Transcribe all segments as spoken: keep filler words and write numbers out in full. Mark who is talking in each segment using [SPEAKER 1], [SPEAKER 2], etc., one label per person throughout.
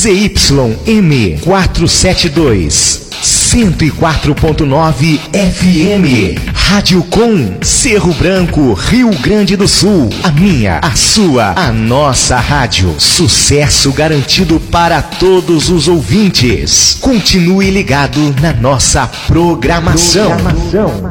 [SPEAKER 1] Z Y M quatrocentos e setenta e dois, cento e quatro ponto nove F M. Rádio Com, Cerro Branco, Rio Grande do Sul. A minha, a sua, a nossa rádio. Sucesso garantido para todos os ouvintes. Continue ligado na nossa programação. programação.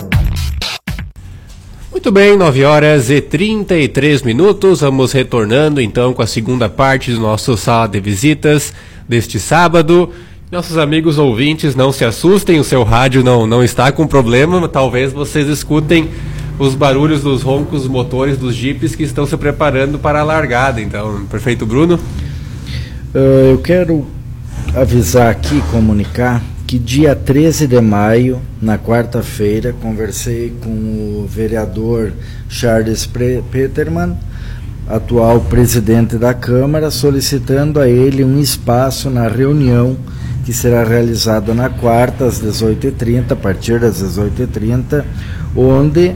[SPEAKER 2] Muito bem, nove horas e trinta e três minutos. Vamos retornando então com a segunda parte do nosso Sala de Visitas deste sábado. Nossos amigos ouvintes, não se assustem, o seu rádio não, não está com problema. Talvez vocês escutem os barulhos dos roncos dos motores dos jipes que estão se preparando para a largada. Então, prefeito Bruno?
[SPEAKER 3] Uh, eu quero avisar aqui, comunicar, que dia treze de maio, na quarta-feira, conversei com o vereador Charles Petermann, atual presidente da Câmara, solicitando a ele um espaço na reunião que será realizada na quarta, às dezoito e trinta, a partir das dezoito e trinta, onde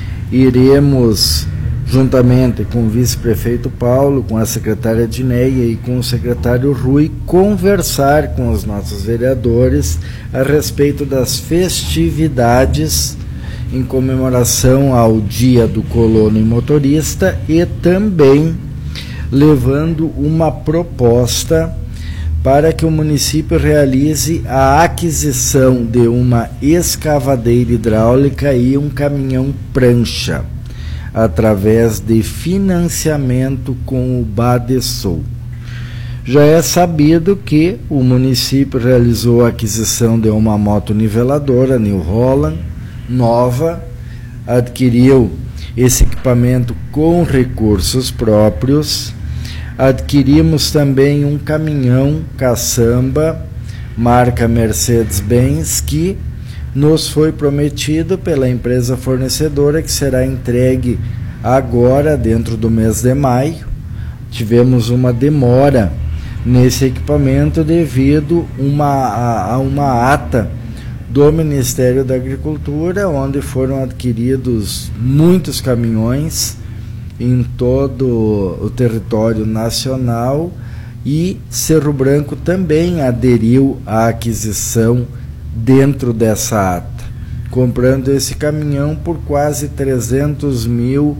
[SPEAKER 3] iremos, juntamente com o vice-prefeito Paulo, com a secretária Dineia e com o secretário Rui, conversar com os nossos vereadores a respeito das festividades em comemoração ao Dia do Colono e Motorista e também levando uma proposta para que o município realize a aquisição de uma escavadeira hidráulica e um caminhão prancha, através de financiamento com o Badesul. Já é sabido que o município realizou a aquisição de uma moto niveladora New Holland, nova, adquiriu esse equipamento com recursos próprios. Adquirimos também um caminhão caçamba, marca Mercedes-Benz, que nos foi prometido pela empresa fornecedora, que será entregue agora, dentro do mês de maio. Tivemos uma demora nesse equipamento devido uma, a, a uma ata do Ministério da Agricultura, onde foram adquiridos muitos caminhões em todo o território nacional, e Cerro Branco também aderiu à aquisição dentro dessa ata, comprando esse caminhão por quase trezentos mil,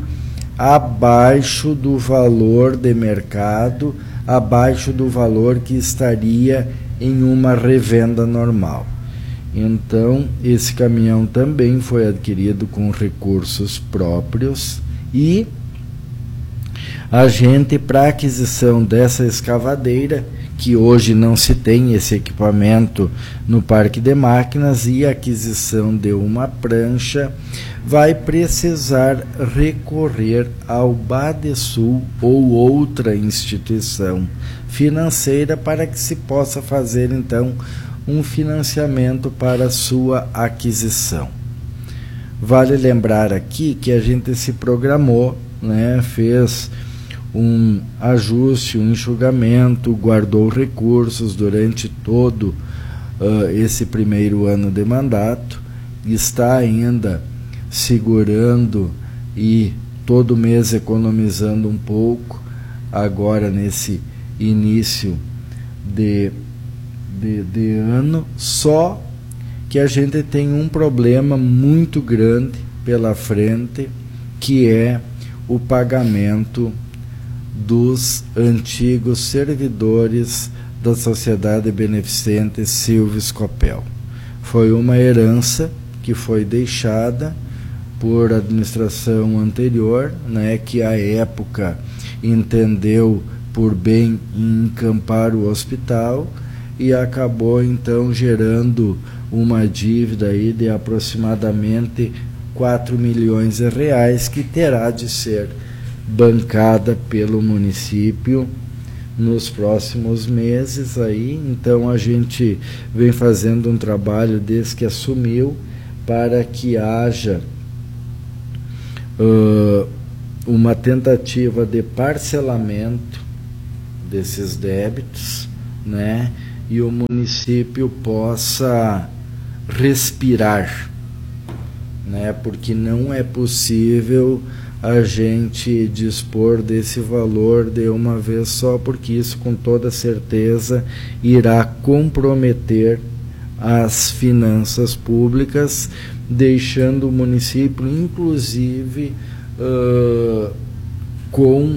[SPEAKER 3] abaixo do valor de mercado, abaixo do valor que estaria em uma revenda normal. Então, esse caminhão também foi adquirido com recursos próprios, e a gente, para a aquisição dessa escavadeira, que hoje não se tem esse equipamento no parque de máquinas, e a aquisição de uma prancha, vai precisar recorrer ao Badesul ou outra instituição financeira para que se possa fazer, então, um financiamento para sua aquisição. Vale lembrar aqui que a gente se programou, né, fez um ajuste, um enxugamento, guardou recursos durante todo uh, esse primeiro ano de mandato, está ainda segurando e todo mês economizando um pouco, agora nesse início de, de, de ano, só que a gente tem um problema muito grande pela frente, que é o pagamento dos antigos servidores da Sociedade Beneficente Silvio Scopel. Foi uma herança que foi deixada por administração anterior, né, que à época entendeu por bem encampar o hospital, e acabou então gerando uma dívida aí de aproximadamente quatro milhões de reais, que terá de ser bancada pelo município nos próximos meses aí. Então a gente vem fazendo um trabalho desde que assumiu para que haja uh, uma tentativa de parcelamento desses débitos, né, e o município possa respirar, né, porque não é possível a gente dispor desse valor de uma vez só, porque isso com toda certeza irá comprometer as finanças públicas, deixando o município, inclusive, uh, com,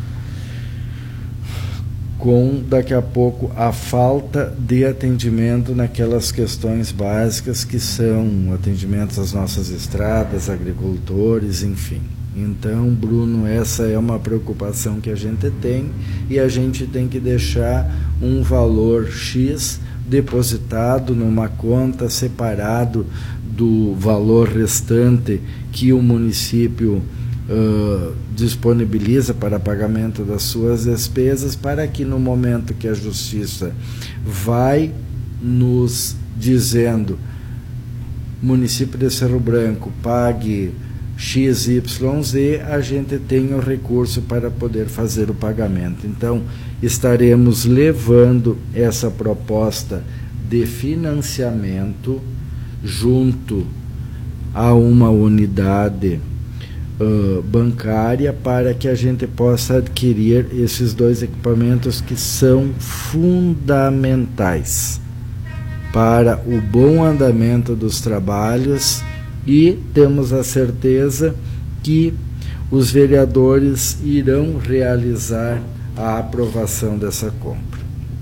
[SPEAKER 3] com, daqui a pouco, a falta de atendimento naquelas questões básicas que são atendimentos às nossas estradas, agricultores, enfim. Então, Bruno, essa é uma preocupação que a gente tem, e a gente tem que deixar um valor X depositado numa conta separado do valor restante que o município uh, disponibiliza para pagamento das suas despesas, para que no momento que a Justiça vai nos dizendo, município de Cerro Branco, pague X Y Z, a gente tem o recurso para poder fazer o pagamento. Então, estaremos levando essa proposta de financiamento junto a uma unidade uh, bancária, para que a gente possa adquirir esses dois equipamentos que são fundamentais para o bom andamento dos trabalhos. E temos a certeza que os vereadores irão realizar a aprovação dessa compra.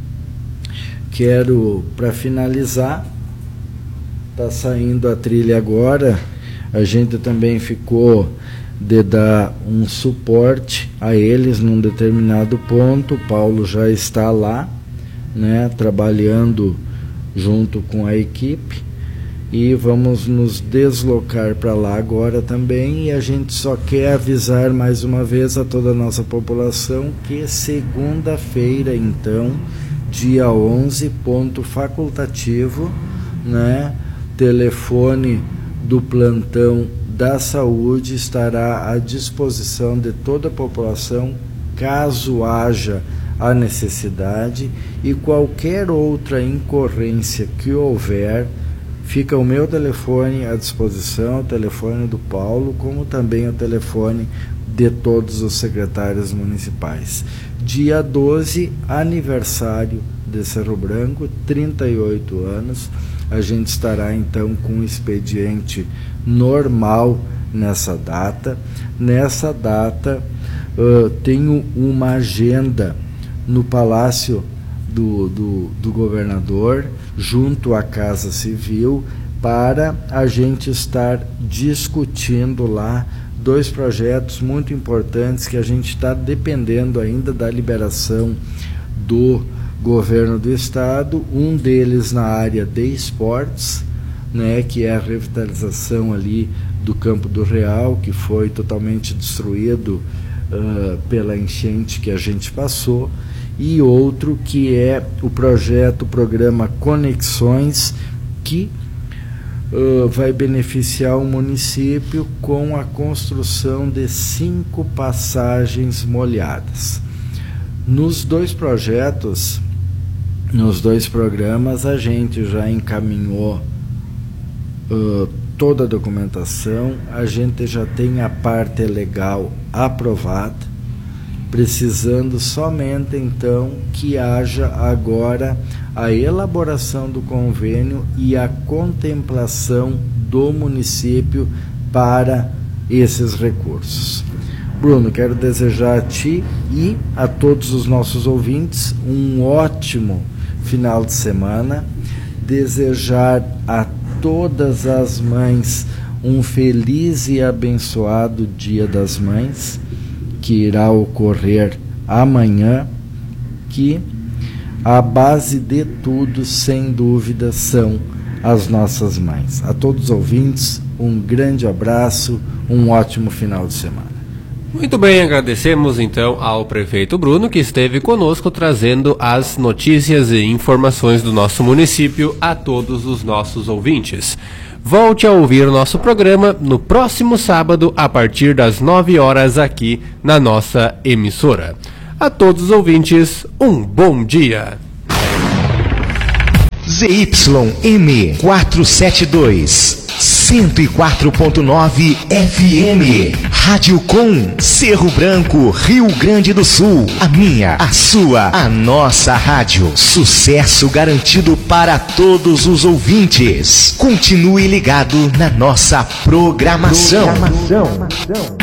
[SPEAKER 3] Quero, para finalizar, está saindo a trilha agora, a gente também ficou de dar um suporte a eles num determinado ponto. O Paulo já está lá, né, trabalhando junto com a equipe, e vamos nos deslocar para lá agora também. E a gente só quer avisar mais uma vez a toda a nossa população que segunda-feira, então, dia onze, ponto facultativo, né, telefone do plantão da saúde estará à disposição de toda a população, caso haja a necessidade, e qualquer outra incorrência que houver, fica o meu telefone à disposição, o telefone do Paulo, como também o telefone de todos os secretários municipais. Dia doze, aniversário de Cerro Branco, trinta e oito anos. A gente estará então com um expediente normal nessa data. Nessa data, uh, tenho uma agenda no Palácio do, do, do Governador, junto à Casa Civil, para a gente estar discutindo lá dois projetos muito importantes que a gente está dependendo ainda da liberação do governo do estado. Um deles na área de esportes, né, que é a revitalização ali do Campo do Real, que foi totalmente destruído uh, pela enchente que a gente passou, e outro que é o projeto, o programa Conexões, que uh, vai beneficiar o município com a construção de cinco passagens molhadas. Nos dois projetos, nos dois programas, a gente já encaminhou uh, toda a documentação, a gente já tem a parte legal aprovada, precisando somente então que haja agora a elaboração do convênio e a contemplação do município para esses recursos. Bruno, quero desejar a ti e a todos os nossos ouvintes um ótimo final de semana, desejar a todas as mães um feliz e abençoado Dia das Mães, que irá ocorrer amanhã, que a base de tudo, sem dúvida, são as nossas mães. A todos os ouvintes, um grande abraço, um ótimo final de semana.
[SPEAKER 2] Muito bem, agradecemos então ao prefeito Bruno, que esteve conosco trazendo as notícias e informações do nosso município a todos os nossos ouvintes. Volte a ouvir o nosso programa no próximo sábado, a partir das nove horas, aqui na nossa emissora. A todos os ouvintes, um bom dia.
[SPEAKER 1] Z Y M quatrocentos e setenta e dois, cento e quatro ponto nove F M. Rádio Com, Cerro Branco, Rio Grande do Sul. A minha, a sua, a nossa rádio. Sucesso garantido para todos os ouvintes. Continue ligado na nossa programação. programação.